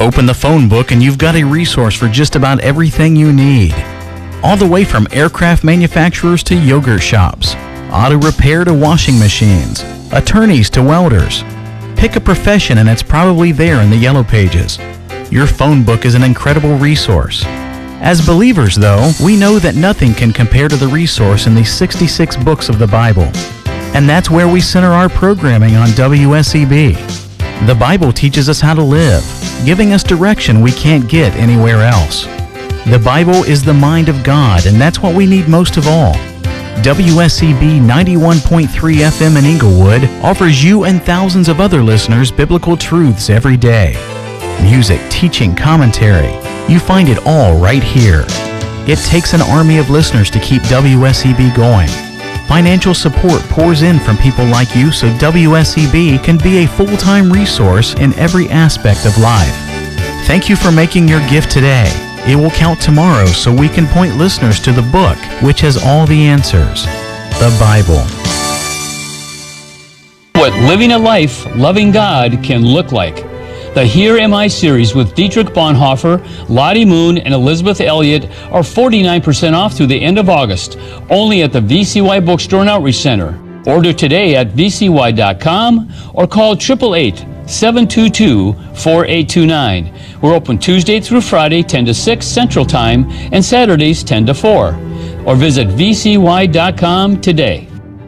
Open the phone book and you've got a resource for just about everything you need. All the way from aircraft manufacturers to yogurt shops, auto repair to washing machines, attorneys to welders. Pick a profession and it's probably there in the yellow pages. Your phone book is an incredible resource. As believers, though, we know that nothing can compare to the resource in these 66 books of the Bible. And that's where we center our programming on WSEB. The Bible teaches us how to live, giving us direction we can't get anywhere else. The Bible is the mind of God, and that's what we need most of all. WSEB 91.3 FM in Inglewood offers you and thousands of other listeners biblical truths every day. Music, teaching, commentary. You find it all right here. It takes an army of listeners to keep WSEB going. Financial support pours in from people like you so WSEB can be a full-time resource in every aspect of life. Thank you for making your gift today. It will count tomorrow so we can point listeners to the book which has all the answers, the Bible. What living a life loving God can look like. The Here Am I series with Dietrich Bonhoeffer, Lottie Moon, and Elizabeth Elliott are 49% off through the end of August, only at the VCY Bookstore and Outreach Center. Order today at vcy.com or call 888-722-4829. We're open Tuesday through Friday, 10 to 6 Central Time, and Saturdays, 10 to 4. Or visit vcy.com today.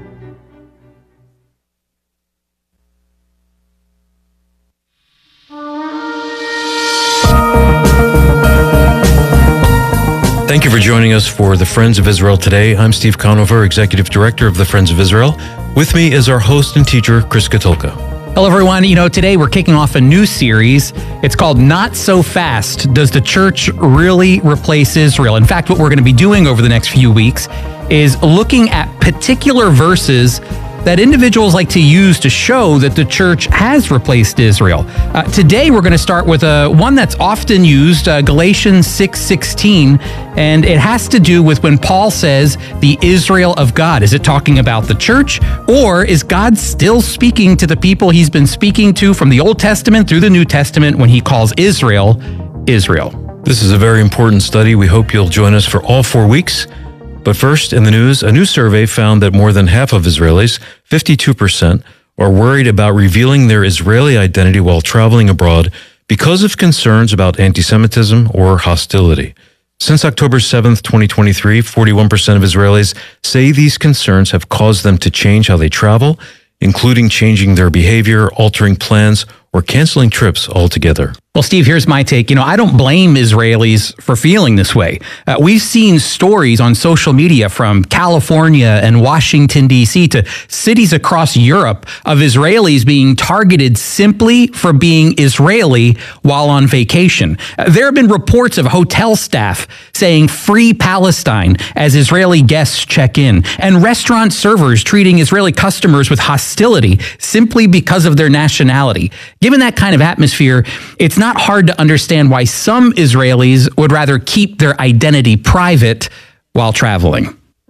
Thank you for joining us for the Friends of Israel today. I'm Steve Conover, Executive Director of the Friends of Israel. With me is our host and teacher, Chris Katulka. Hello, everyone. Today we're kicking off a new series. It's called Not So Fast. Does the Church Really Replace Israel? In fact, what we're going to be doing over the next few weeks is looking at particular verses that individuals like to use to show that the church has replaced Israel. Today, we're going to start with one that's often used, Galatians 6:16, and it has to do with when Paul says the Israel of God. Is it talking about the church, or is God still speaking to the people he's been speaking to from the Old Testament through the New Testament when he calls Israel, Israel? This is a very important study. We hope you'll join us for all 4 weeks. But first, in the news, a new survey found that more than half of Israelis, 52%, are worried about revealing their Israeli identity while traveling abroad because of concerns about anti-Semitism or hostility. Since October 7th, 2023, 41% of Israelis say these concerns have caused them to change how they travel, including changing their behavior, altering plans, or canceling trips altogether. Well, Steve, here's my take. I don't blame Israelis for feeling this way. We've seen stories on social media from California and Washington, D.C. to cities across Europe of Israelis being targeted simply for being Israeli while on vacation. There have been reports of hotel staff saying "Free Palestine" as Israeli guests check in, and restaurant servers treating Israeli customers with hostility simply because of their nationality. Given that kind of atmosphere, it's not hard to understand why some Israelis would rather keep their identity private while traveling.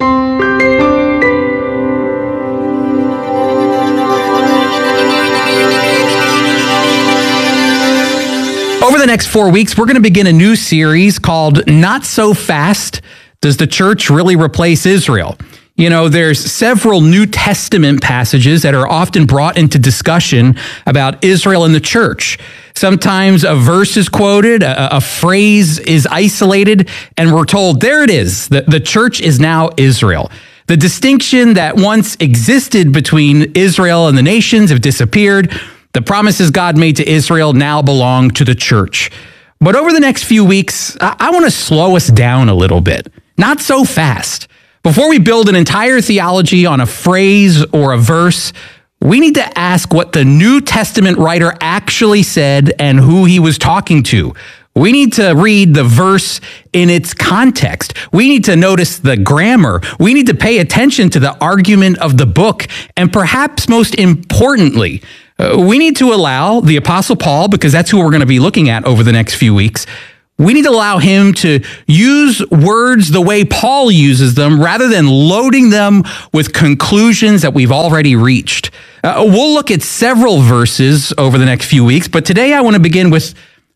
Over the next 4 weeks, we're going to begin a new series called Not So Fast. Does the Church Really Replace Israel? There's several New Testament passages that are often brought into discussion about Israel and the church. Sometimes a verse is quoted, a phrase is isolated, and we're told, there it is, the church is now Israel. The distinction that once existed between Israel and the nations have disappeared. The promises God made to Israel now belong to the church. But over the next few weeks, I want to slow us down a little bit. Not so fast. Before we build an entire theology on a phrase or a verse, we need to ask what the New Testament writer actually said and who he was talking to. We need to read the verse in its context. We need to notice the grammar. We need to pay attention to the argument of the book. And perhaps most importantly, we need to allow the Apostle Paul, because that's who we're going to be looking at over the next few weeks, we need to allow him to use words the way Paul uses them rather than loading them with conclusions that we've already reached. We'll look at several verses over the next few weeks, but today I want to begin with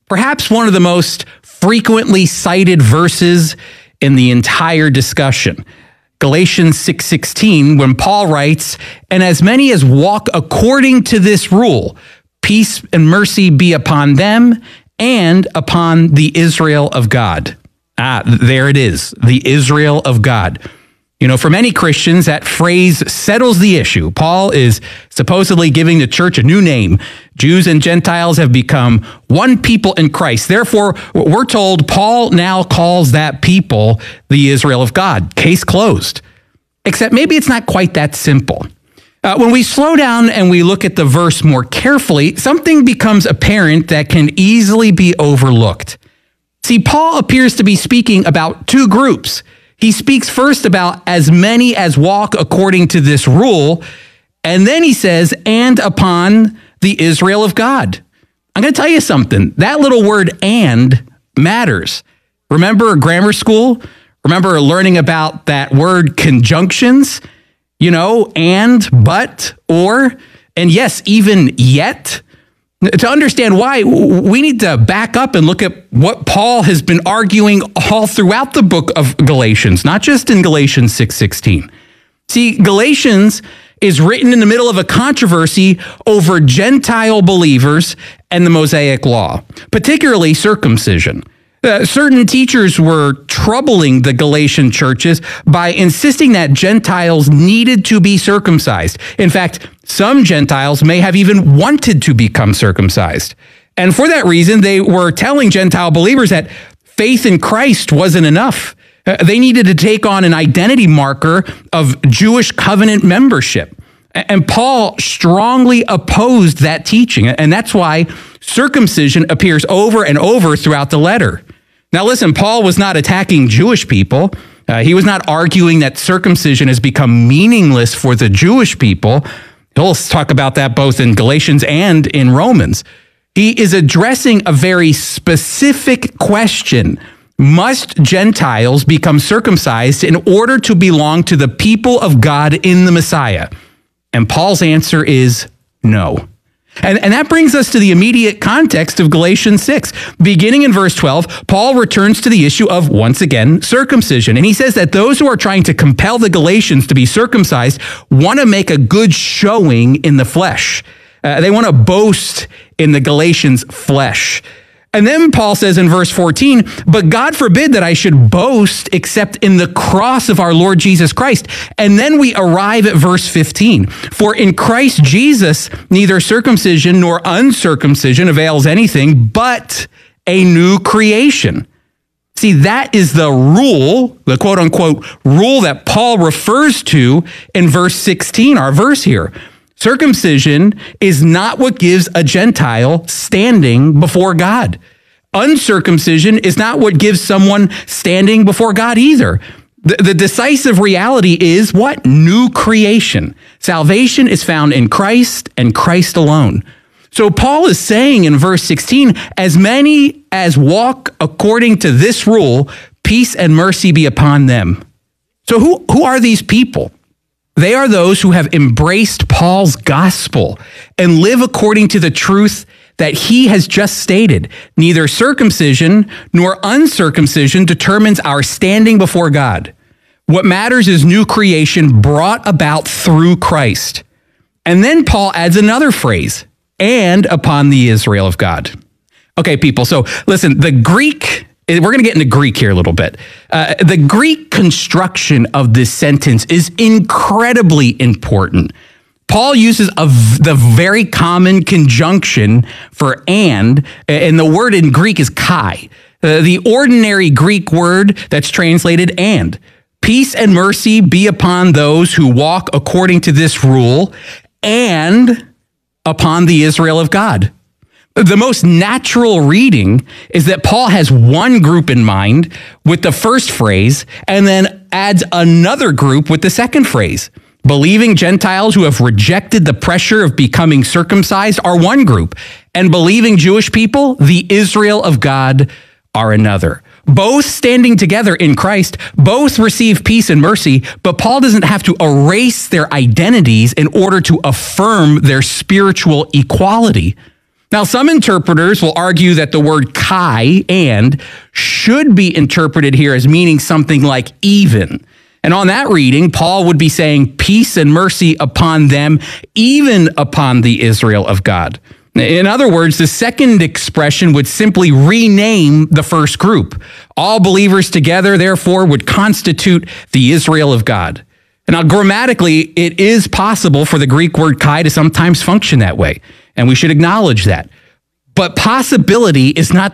perhaps one of the most frequently cited verses in the entire discussion. Galatians 6:16, when Paul writes, "And as many as walk according to this rule, peace and mercy be upon them and upon the Israel of God." There it is, the Israel of God. You know, for many Christians, that phrase settles the issue. Paul is supposedly giving the church a new name. Jews and Gentiles have become one people in Christ. Therefore, we're told Paul now calls that people the Israel of God. Case closed. Except maybe it's not quite that simple. When we slow down and we look at the verse more carefully, something becomes apparent that can easily be overlooked. See, Paul appears to be speaking about two groups. He speaks first about as many as walk according to this rule, and then he says, and upon the Israel of God. I'm going to tell you something. That little word "and" matters. Remember grammar school? Remember learning about that word conjunctions? You know, and, but, or, and yes, even yet. To understand why, we need to back up and look at what Paul has been arguing all throughout the book of Galatians, not just in Galatians 6:16. See, Galatians is written in the middle of a controversy over Gentile believers and the Mosaic law, particularly circumcision. Certain teachers were troubling the Galatian churches by insisting that Gentiles needed to be circumcised. In fact, some Gentiles may have even wanted to become circumcised. And for that reason, they were telling Gentile believers that faith in Christ wasn't enough. They needed to take on an identity marker of Jewish covenant membership. And Paul strongly opposed that teaching. And that's why circumcision appears over and over throughout the letter. Now, listen, Paul was not attacking Jewish people. He was not arguing that circumcision has become meaningless for the Jewish people. He'll talk about that both in Galatians and in Romans. He is addressing a very specific question. Must Gentiles become circumcised in order to belong to the people of God in the Messiah? And Paul's answer is no. And that brings us to the immediate context of Galatians 6. Beginning in verse 12, Paul returns to the issue of, once again, circumcision. And he says that those who are trying to compel the Galatians to be circumcised want to make a good showing in the flesh. They want to boast in the Galatians' flesh. And then Paul says in verse 14, "But God forbid that I should boast except in the cross of our Lord Jesus Christ." And then we arrive at verse 15. "For in Christ Jesus, neither circumcision nor uncircumcision avails anything, but a new creation." See, that is the rule, the quote unquote rule that Paul refers to in verse 16, our verse here. Circumcision is not what gives a Gentile standing before God. Uncircumcision is not what gives someone standing before God either. The decisive reality is what? New creation. Salvation is found in Christ and Christ alone. So Paul is saying in verse 16, as many as walk according to this rule, peace and mercy be upon them. So who are these people? They are those who have embraced Paul's gospel and live according to the truth that he has just stated. Neither circumcision nor uncircumcision determines our standing before God. What matters is new creation brought about through Christ. And then Paul adds another phrase, and upon the Israel of God. Okay, people, so listen, the Greek, we're going to get into Greek here a little bit. The Greek construction of this sentence is incredibly important. Paul uses the very common conjunction for and the word in Greek is kai, the ordinary Greek word that's translated and. Peace and mercy be upon those who walk according to this rule and upon the Israel of God. The most natural reading is that Paul has one group in mind with the first phrase and then adds another group with the second phrase. Believing Gentiles who have rejected the pressure of becoming circumcised are one group, and believing Jewish people, the Israel of God, are another. Both standing together in Christ, both receive peace and mercy, but Paul doesn't have to erase their identities in order to affirm their spiritual equality. Now, some interpreters will argue that the word kai, and, should be interpreted here as meaning something like even. And on that reading, Paul would be saying peace and mercy upon them, even upon the Israel of God. In other words, the second expression would simply rename the first group. All believers together, therefore, would constitute the Israel of God. Now, grammatically, it is possible for the Greek word kai to sometimes function that way, and we should acknowledge that. But possibility is not